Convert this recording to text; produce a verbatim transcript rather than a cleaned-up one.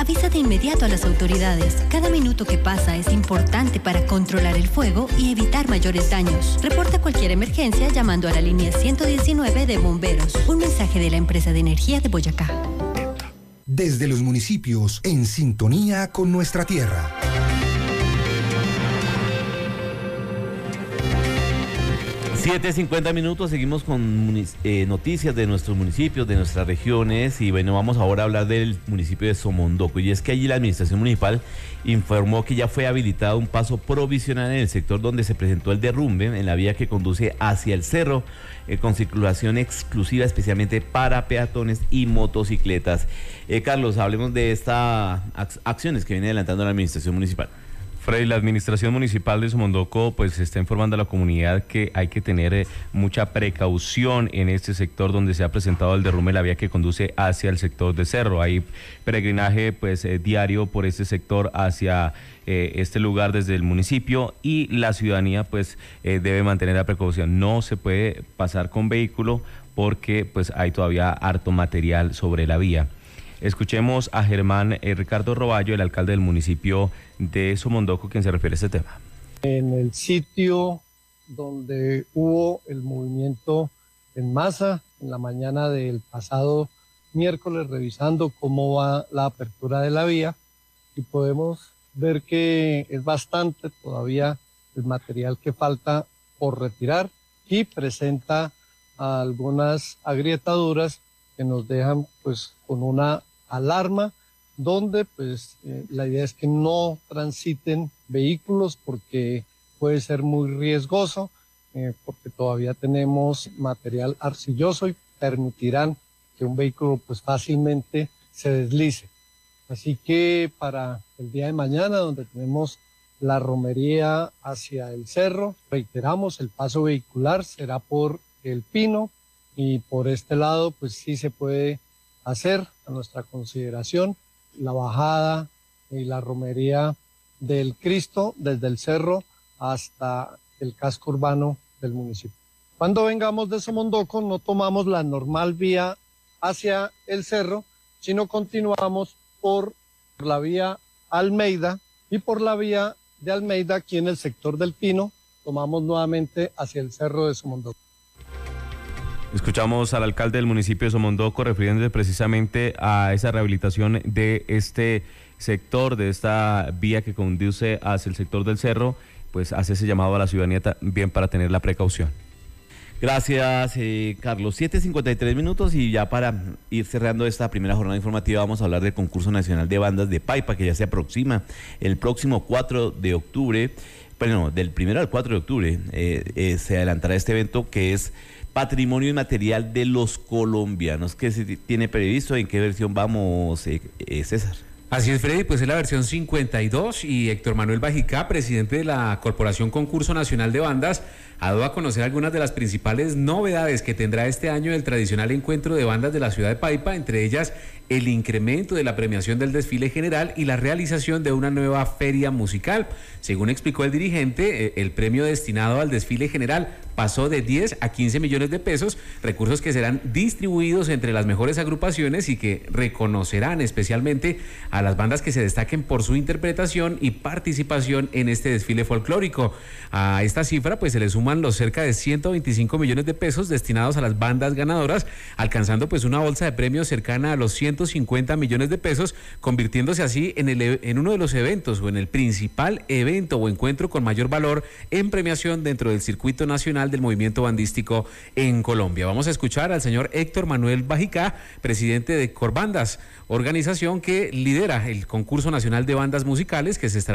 avisa de inmediato a las autoridades. Cada minuto que pasa es importante para controlar el fuego y evitar mayores daños. Reporta cualquier emergencia llamando a la línea ciento diecinueve de bomberos. Un mensaje de la Empresa de Energía de Boyacá. Desde los municipios, en sintonía con nuestra tierra. siete cincuenta minutos, seguimos con eh, noticias de nuestros municipios, de nuestras regiones, y bueno, vamos ahora a hablar del municipio de Somondoco, y es que allí la administración municipal informó que ya fue habilitado un paso provisional en el sector donde se presentó el derrumbe en la vía que conduce hacia el cerro, eh, con circulación exclusiva especialmente para peatones y motocicletas. Eh, Carlos, hablemos de estas acciones que viene adelantando la administración municipal. Freddy, la administración municipal de Somondoco pues está informando a la comunidad que hay que tener eh, mucha precaución en este sector donde se ha presentado el derrumbe de la vía que conduce hacia el sector de Cerro. Hay peregrinaje pues eh, diario por este sector hacia eh, este lugar desde el municipio, y la ciudadanía pues eh, debe mantener la precaución. No se puede pasar con vehículo porque pues hay todavía harto material sobre la vía. Escuchemos a Germán eh, Ricardo Roballo, el alcalde del municipio de Somondoco, quien se refiere a este tema. En el sitio donde hubo el movimiento en masa, en la mañana del pasado miércoles, revisando cómo va la apertura de la vía, y podemos ver que es bastante todavía el material que falta por retirar, y presenta algunas agrietaduras que nos dejan pues con una alarma, donde pues eh, la idea es que no transiten vehículos porque puede ser muy riesgoso, eh, porque todavía tenemos material arcilloso y permitirán que un vehículo pues fácilmente se deslice. Así que para el día de mañana, donde tenemos la romería hacia el cerro, reiteramos, el paso vehicular será por el Pino, y por este lado pues sí se puede hacer a nuestra consideración la bajada y la romería del Cristo desde el cerro hasta el casco urbano del municipio. Cuando vengamos de Somondoco no tomamos la normal vía hacia el cerro, sino continuamos por la vía Almeida, y por la vía de Almeida aquí en el sector del Pino tomamos nuevamente hacia el cerro de Somondoco. Escuchamos al alcalde del municipio de Somondoco refiriéndose precisamente a esa rehabilitación de este sector, de esta vía que conduce hacia el sector del cerro, pues hace ese llamado a la ciudadanía también para tener la precaución. Gracias, eh, Carlos. siete cincuenta y tres minutos, y ya para ir cerrando esta primera jornada informativa vamos a hablar del concurso nacional de bandas de Paipa, que ya se aproxima el próximo cuatro de octubre, bueno, del primero al cuatro de octubre eh, eh, se adelantará este evento que es Patrimonio Inmaterial de los Colombianos. ¿Qué se tiene previsto? ¿En qué versión vamos, eh, eh, César? Así es, Freddy, pues es la versión cincuenta y dos, y Héctor Manuel Bajicá, presidente de la Corporación Concurso Nacional de Bandas, ha dado a conocer algunas de las principales novedades que tendrá este año el tradicional encuentro de bandas de la ciudad de Paipa, entre ellas el incremento de la premiación del desfile general y la realización de una nueva feria musical. Según explicó el dirigente, el premio destinado al desfile general pasó de diez a quince millones de pesos, recursos que serán distribuidos entre las mejores agrupaciones y que reconocerán especialmente a las bandas que se destaquen por su interpretación y participación en este desfile folclórico. A esta cifra pues se le suman los cerca de ciento veinticinco millones de pesos destinados a las bandas ganadoras, alcanzando pues una bolsa de premios cercana a los ciento cincuenta millones de pesos, convirtiéndose así en, el, en uno de los eventos o en el principal evento o encuentro con mayor valor en premiación dentro del circuito nacional del movimiento bandístico en Colombia. Vamos a escuchar al señor Héctor Manuel Bajicá, presidente de Corbandas, organización que lidera el concurso nacional de bandas musicales que se estará